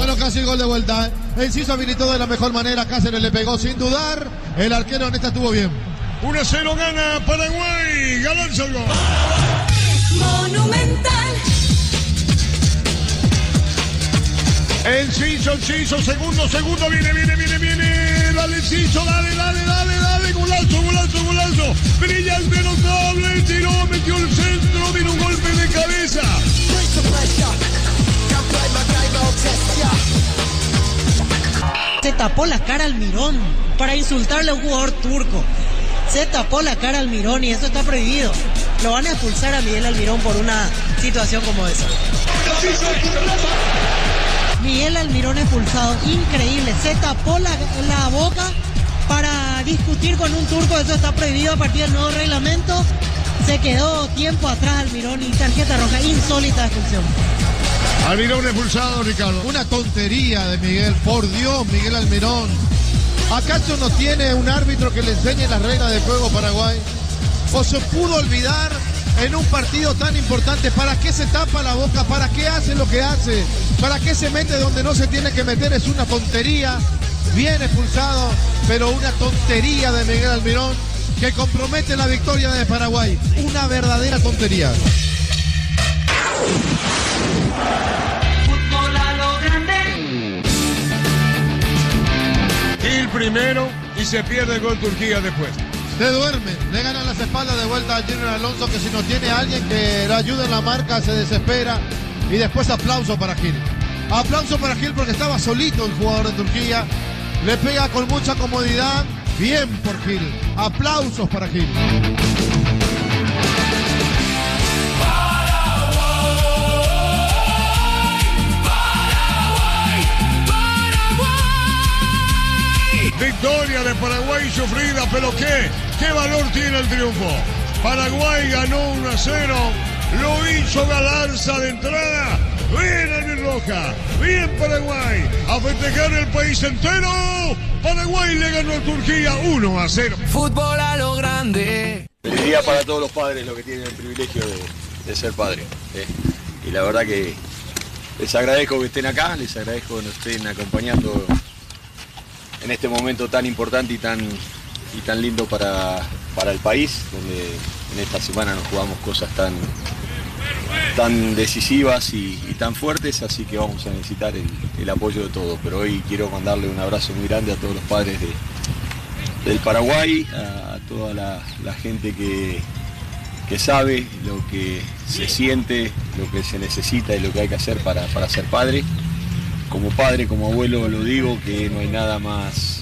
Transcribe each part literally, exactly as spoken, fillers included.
Bueno, casi gol de vuelta. Enciso habilitó de la mejor manera. Cáceres le pegó sin dudar. El arquero en esta estuvo bien. uno a cero gana Paraguay. Galán el gol. Monumental. Enciso, Enciso, segundo, segundo. Viene, viene, viene, viene. Dale, Enciso, dale, dale, dale, dale. Golazo, golazo, golazo. Brillante, notable. Tiró, metió el centro. Vino un golpe de cabeza. Se tapó la cara al Mirón para insultarle a un jugador turco. Se tapó la cara al Mirón y eso está prohibido. Lo van a expulsar a Miguel Almirón por una situación como esa. Miguel Almirón expulsado, increíble. Se tapó la, la boca para discutir con un turco, eso está prohibido a partir del nuevo reglamento. Se quedó tiempo atrás Almirón y tarjeta roja, insólita expulsión. Almirón expulsado, Ricardo. Una tontería de Miguel, por Dios, Miguel Almirón. ¿Acaso no tiene un árbitro que le enseñe las reglas de juego Paraguay? ¿O se pudo olvidar en un partido tan importante? ¿Para qué se tapa la boca? ¿Para qué hace lo que hace? ¿Para qué se mete donde no se tiene que meter? Es una tontería. Bien expulsado, pero una tontería de Miguel Almirón que compromete la victoria de Paraguay. Una verdadera tontería. Gil primero y se pierde el gol Turquía después. Se duermen, le ganan las espaldas de vuelta a Junior Alonso, que si no tiene a alguien que lo ayude en la marca se desespera. Y después aplauso para Gil. Aplauso para Gil porque estaba solito el jugador de Turquía. Le pega con mucha comodidad. Bien por Gil. Aplausos para Gil. Victoria de Paraguay sufrida, pero ¿qué? ¿Qué valor tiene el triunfo? Paraguay ganó uno a cero, lo hizo Galarza de entrada. Bien Albirroja, bien Paraguay, a festejar el país entero. Paraguay le ganó a Turquía uno a cero. Fútbol a lo grande. Feliz día para todos los padres, los que tienen el privilegio de, de ser padres. ¿eh? Y la verdad que les agradezco que estén acá, les agradezco que nos estén acompañando en este momento tan importante y tan, y tan lindo para, para el país, donde en esta semana nos jugamos cosas tan, tan decisivas y, y tan fuertes, así que vamos a necesitar el, el apoyo de todos. Pero hoy quiero mandarle un abrazo muy grande a todos los padres de, del Paraguay, a, a toda la, la gente que, que sabe lo que se siente, lo que se necesita y lo que hay que hacer para, para ser padre. Como padre, como abuelo lo digo, que no hay nada más,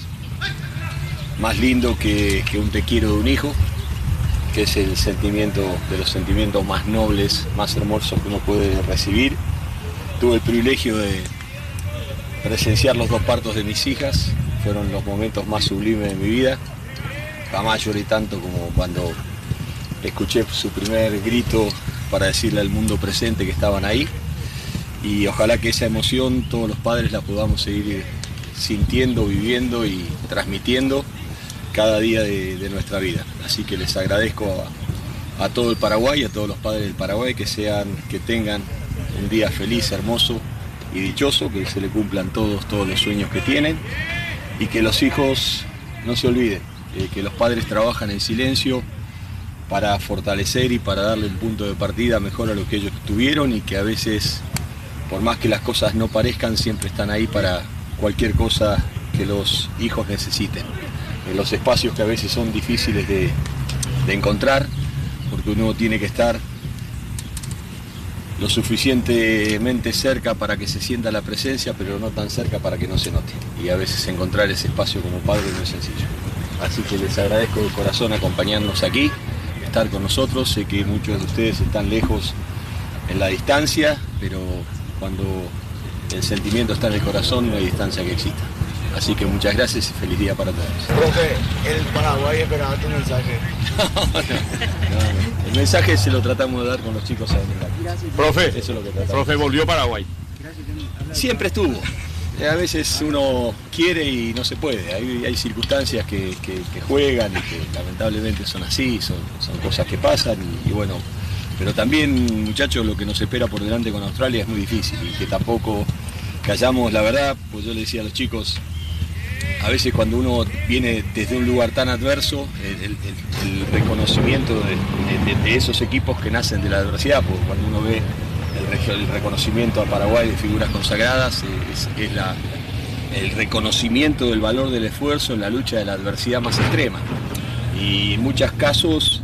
más lindo que, que un te quiero de un hijo, que es el sentimiento de los sentimientos más nobles, más hermosos que uno puede recibir. Tuve el privilegio de presenciar los dos partos de mis hijas, fueron los momentos más sublimes de mi vida. Jamás lloré tanto como cuando escuché su primer grito para decirle al mundo presente que estaban ahí. Y ojalá que esa emoción todos los padres la podamos seguir sintiendo, viviendo y transmitiendo cada día de, de nuestra vida. Así que les agradezco a, a todo el Paraguay, a todos los padres del Paraguay, que, sean, que tengan un día feliz, hermoso y dichoso, que se le cumplan todos, todos los sueños que tienen y que los hijos no se olviden, eh, que los padres trabajan en silencio para fortalecer y para darle un punto de partida mejor a lo que ellos tuvieron y que a veces, por más que las cosas no parezcan, siempre están ahí para cualquier cosa que los hijos necesiten. En los espacios que a veces son difíciles de, de encontrar, porque uno tiene que estar lo suficientemente cerca para que se sienta la presencia, pero no tan cerca para que no se note. Y a veces encontrar ese espacio como padre no es sencillo. Así que les agradezco de corazón acompañarnos aquí, estar con nosotros. Sé que muchos de ustedes están lejos en la distancia, pero cuando el sentimiento está en el corazón no hay distancia que exista. Así que muchas gracias y feliz día para todos. Profe, el Paraguay esperaba tu mensaje. no, no, no. El mensaje se lo tratamos de dar con los chicos adentro. Profe, eso es lo que tratamos. Profe, volvió Paraguay. Siempre estuvo. A veces uno quiere y no se puede. Hay, hay circunstancias que, que, que juegan y que lamentablemente son así, son, son cosas que pasan y, y bueno. Pero también, muchachos, lo que nos espera por delante con Australia es muy difícil y que tampoco que hayamos, la verdad, pues yo le decía a los chicos, a veces cuando uno viene desde un lugar tan adverso, el, el, el reconocimiento de, de, de esos equipos que nacen de la adversidad, porque cuando uno ve el, el reconocimiento a Paraguay de figuras consagradas, es, es la, el reconocimiento del valor del esfuerzo en la lucha de la adversidad más extrema. Y en muchos casos,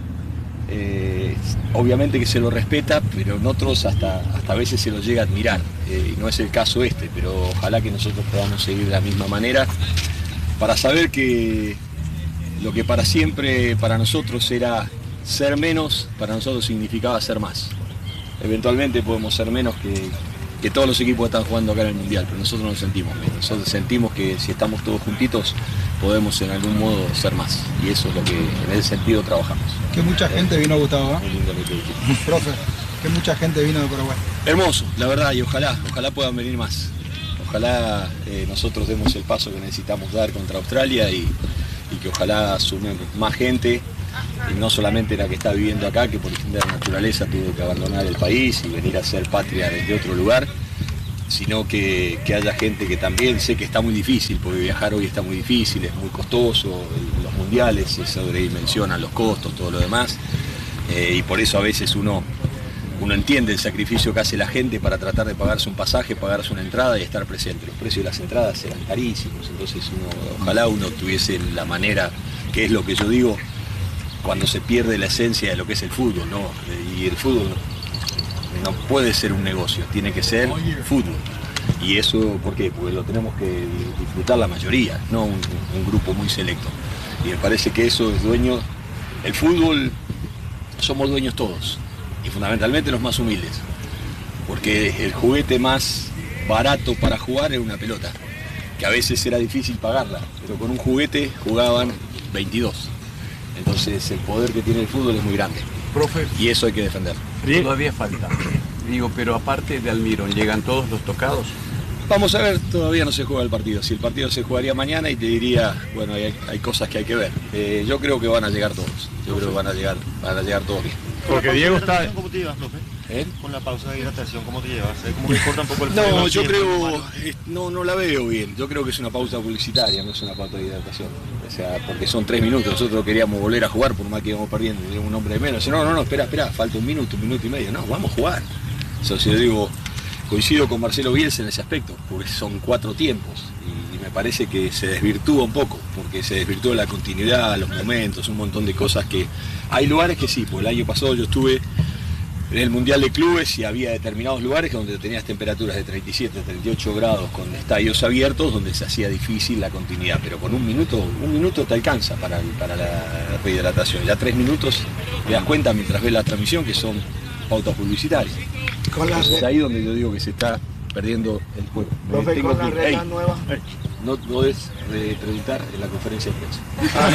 eh, obviamente que se lo respeta, pero en otros hasta, hasta a veces se lo llega a admirar. Eh, y no es el caso este, pero ojalá que nosotros podamos seguir de la misma manera, para saber que lo que para siempre para nosotros era ser menos, para nosotros significaba ser más. Eventualmente podemos ser menos que, que todos los equipos que están jugando acá en el Mundial, pero nosotros nos sentimos menos. Nosotros sentimos que si estamos todos juntitos podemos en algún modo ser más, y eso es lo que en ese sentido trabajamos. Que mucha gente vino, Gustavo, ¿eh? Muy lindo lo que dijiste. Profe, que mucha gente vino de Paraguay. Hermoso, la verdad, y ojalá, ojalá puedan venir más. Ojalá eh, nosotros demos el paso que necesitamos dar contra Australia y, y que ojalá sumemos más gente, y no solamente la que está viviendo acá, que por distinta naturaleza tuvo que abandonar el país y venir a ser patria desde otro lugar, sino que, que haya gente que también, sé que está muy difícil, porque viajar hoy está muy difícil, es muy costoso, los mundiales se sobredimensionan los costos, todo lo demás, eh, y por eso a veces uno... Uno entiende el sacrificio que hace la gente para tratar de pagarse un pasaje, pagarse una entrada y estar presente. Los precios de las entradas eran carísimos, entonces uno, ojalá uno tuviese la manera, que es lo que yo digo, cuando se pierde la esencia de lo que es el fútbol, ¿no? Y el fútbol no, no puede ser un negocio, tiene que ser fútbol. Y eso, ¿por qué? Porque lo tenemos que disfrutar la mayoría, no un, un grupo muy selecto. Y me parece que eso es dueño, el fútbol, somos dueños todos. Y fundamentalmente los más humildes, porque el juguete más barato para jugar era una pelota, que a veces era difícil pagarla, pero con un juguete jugaban veintidós. Entonces el poder que tiene el fútbol es muy grande. Profe, y eso hay que defender. Todavía falta. Digo, pero aparte de Almirón, ¿llegan todos los tocados? Vamos a ver, todavía no se juega el partido. Si el partido se jugaría mañana y te diría, bueno, hay, hay cosas que hay que ver. Eh, yo creo que van a llegar todos. Yo creo que van a llegar, van a llegar todos bien. Porque Diego está... ¿Cómo te llevas, profe? ¿Eh? Con la pausa de hidratación, ¿cómo te llevas? ¿Cómo que corta un poco el No, yo creo, no, no la veo bien. Yo creo que es una pausa publicitaria, no es una pausa de hidratación. O sea, porque son tres minutos. Nosotros queríamos volver a jugar por más que íbamos perdiendo. Teníamos un hombre de menos. No, no, no, espera, espera, falta un minuto, un minuto y medio. No, vamos a jugar. O sea, si yo digo, coincido con Marcelo Bielsa en ese aspecto, porque son cuatro tiempos. Y, y me parece que se desvirtúa un poco, porque se desvirtúa la continuidad, los momentos, un montón de cosas que... Hay lugares que sí, pues el año pasado yo estuve en el Mundial de Clubes y había determinados lugares donde tenías temperaturas de treinta y siete, treinta y ocho grados con estadios abiertos donde se hacía difícil la continuidad, pero con un minuto, un minuto te alcanza para, para la rehidratación. Ya tres minutos te das cuenta mientras ves la transmisión que son pautas publicitarias. Es ahí donde yo digo que se está perdiendo el juego. Profe, Tengo con las que- reglas Ey, nuevas. no podés eh, preguntar en la conferencia de prensa.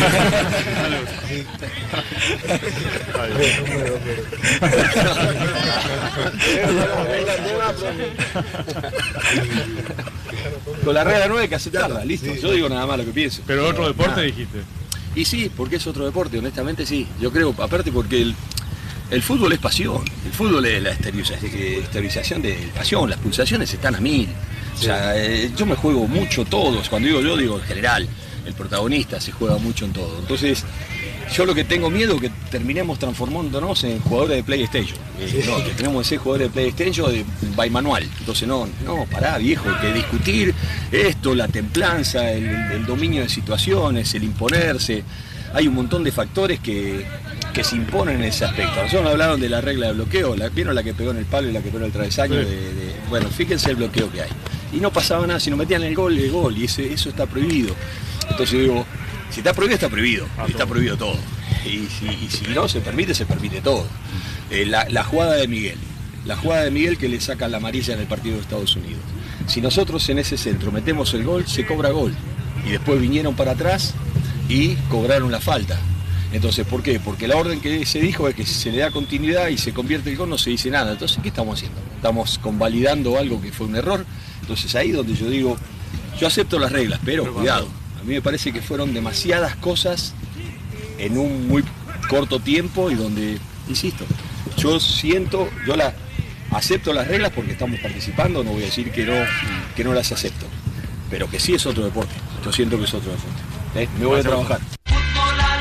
Con la regla nueva hay que aceptarla, listo. Yo digo nada más lo que pienso. Pero otro deporte Nada. dijiste. Y sí, porque es otro deporte, honestamente sí. Yo creo, aparte porque el, el fútbol es pasión. El fútbol es la esteriliza- esterilización de pasión. Las pulsaciones están a mil. O sea, eh, yo me juego mucho todos. Cuando digo yo, digo en general. El protagonista se juega mucho en todo. Entonces, yo lo que tengo miedo es que terminemos transformándonos en jugadores de PlayStation. Eh, no, que tenemos que ser jugadores de PlayStation de by manual. Entonces, no, no, pará, viejo, hay que discutir esto, la templanza, el, el dominio de situaciones, el imponerse. Hay un montón de factores que, que se imponen en ese aspecto. Nosotros hablaron de la regla de bloqueo, la, vieron la que pegó en el palo y la que pegó en el travesaño. De, de- bueno, fíjense el bloqueo que hay. Y no pasaba nada, si no metían el gol, el gol, y ese, eso está prohibido. Entonces yo digo, si está prohibido, está prohibido, y está prohibido todo. Y si, y si no se permite, se permite todo. Eh, la, la jugada de Miguel, la jugada de Miguel que le saca la amarilla en el partido de Estados Unidos. Si nosotros en ese centro metemos el gol, se cobra gol. Y después vinieron para atrás y cobraron la falta. Entonces, ¿por qué? Porque la orden que se dijo es que si se le da continuidad y se convierte el gol, no se dice nada. Entonces, ¿qué estamos haciendo? Estamos convalidando algo que fue un error. Entonces, ahí donde yo digo, yo acepto las reglas, pero cuidado. A mí me parece que fueron demasiadas cosas en un muy corto tiempo y donde, insisto, yo siento, yo la acepto las reglas porque estamos participando, no voy a decir que no, que no las acepto, pero que sí es otro deporte, yo siento que es otro deporte. ¿eh? Me voy a trabajar.